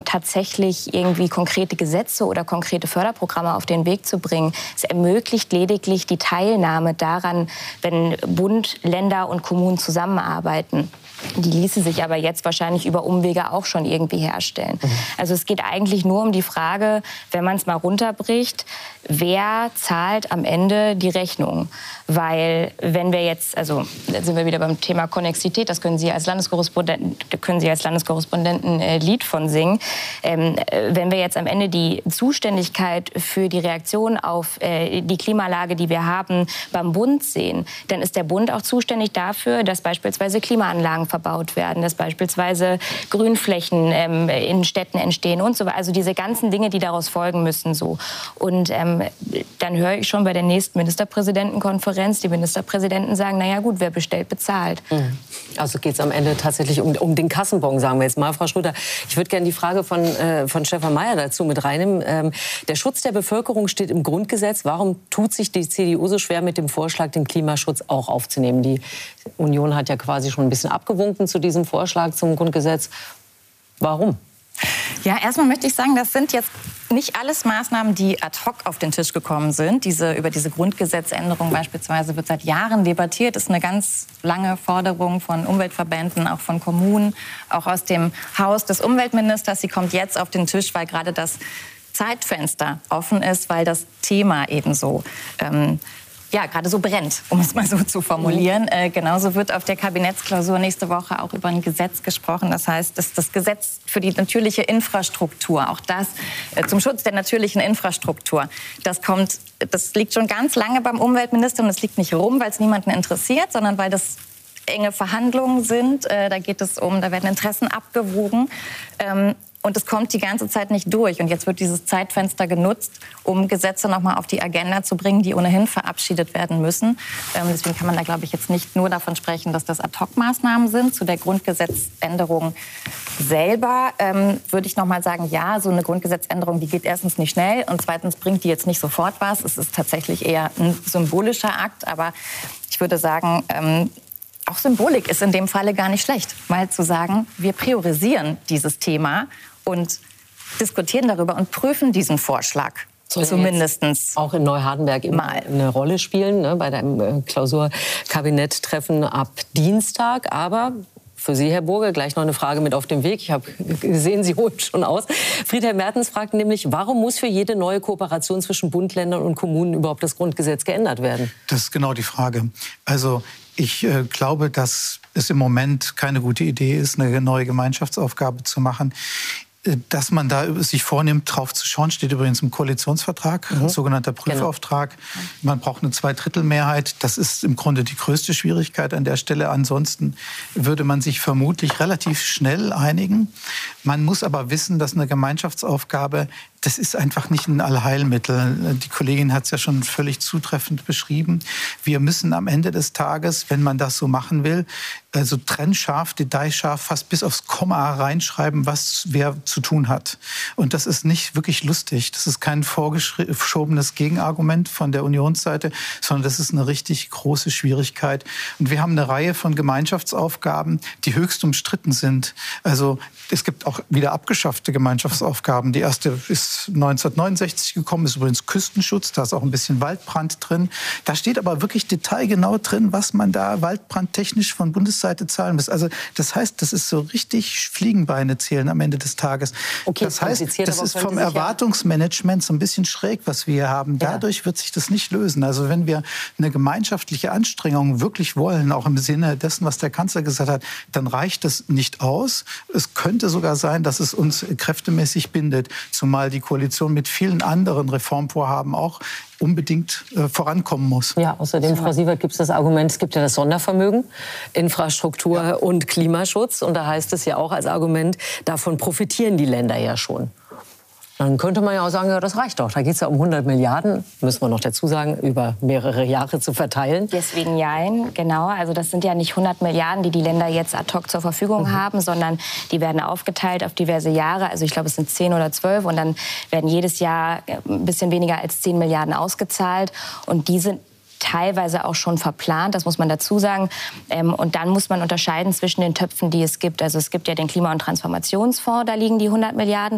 tatsächlich irgendwie konkrete Gesetze oder konkrete Förderprogramme auf den Weg zu bringen. Es ermöglicht lediglich die Teilnahme daran, wenn Bund, Länder und Kommunen zusammenarbeiten. Die ließe sich aber jetzt wahrscheinlich über Umwege auch schon irgendwie herstellen. Also es geht eigentlich nur um die Frage, wenn man es mal runterbricht, wer zahlt am Ende die Rechnung? Weil wenn wir jetzt, also da sind wir wieder beim Thema Konnexität, das können Sie als Landeskorrespondenten ein Lied von singen. Wenn wir jetzt am Ende die Zuständigkeit für die Reaktion auf die Klimalage, die wir haben, beim Bund sehen, dann ist der Bund auch zuständig dafür, dass beispielsweise Klimaanlagen verbaut werden, dass beispielsweise Grünflächen in Städten entstehen und so weiter. Also diese ganzen Dinge, die daraus folgen müssen, so. Und dann höre ich schon bei der nächsten Ministerpräsidentenkonferenz, die Ministerpräsidenten sagen, naja gut, wer bestellt, bezahlt. Also geht es am Ende tatsächlich um den Kassenbon, sagen wir jetzt mal. Frau Schröter, ich würde gerne die Frage von Stefan Mayer dazu mit reinnehmen. Der Schutz der Bevölkerung steht im Grundgesetz. Warum tut sich die CDU so schwer mit dem Vorschlag, den Klimaschutz auch aufzunehmen? Die Union hat ja quasi schon ein bisschen abgewunken zu diesem Vorschlag zum Grundgesetz. Warum? Ja, erstmal möchte ich sagen, das sind jetzt nicht alles Maßnahmen, die ad hoc auf den Tisch gekommen sind. Über diese Grundgesetzänderung beispielsweise wird seit Jahren debattiert. Das ist eine ganz lange Forderung von Umweltverbänden, auch von Kommunen, auch aus dem Haus des Umweltministers. Sie kommt jetzt auf den Tisch, weil gerade das Zeitfenster offen ist, weil das Thema eben so gerade so brennt, um es mal so zu formulieren. Genauso wird auf der Kabinettsklausur nächste Woche auch über ein Gesetz gesprochen. Das heißt, das Gesetz für die natürliche Infrastruktur, auch das zum Schutz der natürlichen Infrastruktur, das liegt schon ganz lange beim Umweltminister und es liegt nicht rum, weil es niemanden interessiert, sondern weil das enge Verhandlungen sind. Da werden Interessen abgewogen. Und es kommt die ganze Zeit nicht durch. Und jetzt wird dieses Zeitfenster genutzt, um Gesetze noch mal auf die Agenda zu bringen, die ohnehin verabschiedet werden müssen. Deswegen kann man da, glaube ich, jetzt nicht nur davon sprechen, dass das Ad-hoc-Maßnahmen sind. Zu der Grundgesetzänderung selber würde ich noch mal sagen, ja, so eine Grundgesetzänderung, die geht erstens nicht schnell und zweitens bringt die jetzt nicht sofort was. Es ist tatsächlich eher ein symbolischer Akt. Aber ich würde sagen, auch Symbolik ist in dem Falle gar nicht schlecht, mal zu sagen, wir priorisieren dieses Thema und diskutieren darüber und prüfen diesen Vorschlag. Zumindestens auch in Neuhardenberg immer eine Rolle spielen, ne, bei dem Klausurkabinetttreffen ab Dienstag. Aber für Sie, Herr Burger, gleich noch eine Frage mit auf dem Weg. Ich habe gesehen, Sie holen schon aus. Friedhelm Mertens fragt nämlich, warum muss für jede neue Kooperation zwischen Bund, Ländern und Kommunen überhaupt das Grundgesetz geändert werden? Das ist genau die Frage. Also ich glaube, dass es im Moment keine gute Idee ist, eine neue Gemeinschaftsaufgabe zu machen. Dass man da sich vornimmt, drauf zu schauen, steht übrigens im Koalitionsvertrag, sogenannter Prüfauftrag. Genau. Man braucht eine Zweidrittelmehrheit. Das ist im Grunde die größte Schwierigkeit an der Stelle. Ansonsten würde man sich vermutlich relativ schnell einigen. Man muss aber wissen, dass eine Gemeinschaftsaufgabe, das ist einfach nicht ein Allheilmittel. Die Kollegin hat es ja schon völlig zutreffend beschrieben. Wir müssen am Ende des Tages, wenn man das so machen will, also trennscharf, detailscharf, fast bis aufs Komma reinschreiben, was wer zu tun hat. Und das ist nicht wirklich lustig. Das ist kein vorgeschobenes Gegenargument von der Unionsseite, sondern das ist eine richtig große Schwierigkeit. Und wir haben eine Reihe von Gemeinschaftsaufgaben, die höchst umstritten sind. Also es gibt auch wieder abgeschaffte Gemeinschaftsaufgaben. Die erste ist 1969 gekommen, ist übrigens Küstenschutz. Da ist auch ein bisschen Waldbrand drin. Da steht aber wirklich detailgenau drin, was man da waldbrandtechnisch von Bundesseite zahlen muss. Also das heißt, das ist so richtig Fliegenbeine zählen am Ende des Tages. Okay, das heißt, das ist vom Erwartungsmanagement so ein bisschen schräg, was wir hier haben. Dadurch wird sich das nicht lösen. Also wenn wir eine gemeinschaftliche Anstrengung wirklich wollen, auch im Sinne dessen, was der Kanzler gesagt hat, dann reicht das nicht aus. Es könnte sogar sein, dass es uns kräftemäßig bindet, zumal die Koalition mit vielen anderen Reformvorhaben auch unbedingt vorankommen muss. Ja, außerdem, Frau Siewert, gibt es das Argument, es gibt ja das Sondervermögen, Infrastruktur und Klimaschutz. Und da heißt es ja auch als Argument, davon profitieren die Länder ja schon. Dann könnte man ja auch sagen, ja, das reicht doch. Da geht es ja um 100 Milliarden, müssen wir noch dazu sagen, über mehrere Jahre zu verteilen. Deswegen nein, genau. Also das sind ja nicht 100 Milliarden, die die Länder jetzt ad hoc zur Verfügung haben, sondern die werden aufgeteilt auf diverse Jahre. Also ich glaube, es sind 10 oder 12 und dann werden jedes Jahr ein bisschen weniger als 10 Milliarden ausgezahlt. Und die sind teilweise auch schon verplant, das muss man dazu sagen. Und dann muss man unterscheiden zwischen den Töpfen, die es gibt. Also es gibt ja den Klima- und Transformationsfonds, da liegen die 100 Milliarden